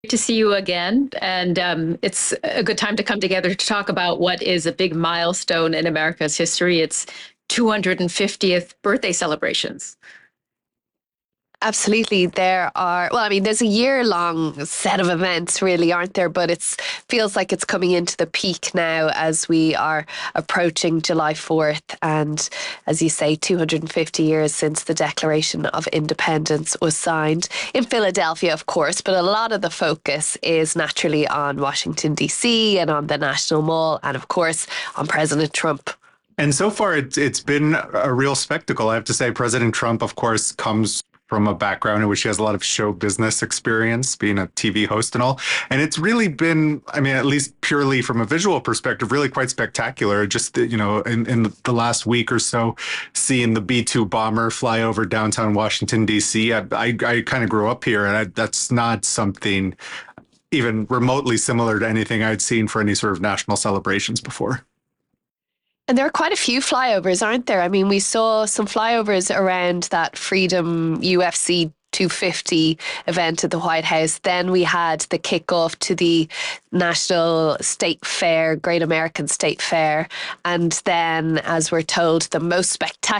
to see you again. And it's a good time to come together to talk about what is a big milestone in America's history. It's 250th birthday celebrations. Absolutely. There's a year-long set of events, really, aren't there? But it feels like it's coming into the peak now as we are approaching July 4th. And as you say, 250 years since the Declaration of Independence was signed in Philadelphia, of course. But a lot of the focus is naturally on Washington, D.C. and on the National Mall and, of course, on President Trump. And so far, it's been a real spectacle. I have to say, President Trump, of course, comes from a background in which he has a lot of show business experience, being a TV host and all. And it's really been, I mean, at least purely from a visual perspective, really quite spectacular. Just, in the last week or so, seeing the B-2 bomber fly over downtown Washington, D.C. I kind of grew up here, and that's not something even remotely similar to anything I'd seen for any sort of national celebrations before. And there are quite a few flyovers, aren't there? I mean, we saw some flyovers around that Freedom UFC 250 event at the White House. Then we had the kickoff to the National State Fair, Great American State Fair. And then, as we're told, the most spectacular